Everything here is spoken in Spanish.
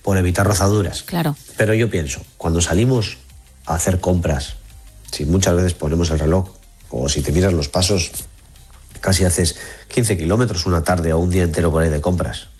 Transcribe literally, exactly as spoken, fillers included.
por evitar rozaduras. Claro. Pero yo pienso, cuando salimos a hacer compras, si muchas veces ponemos el reloj, o si te miras los pasos, casi haces quince kilómetros una tarde o un día entero por ahí de compras.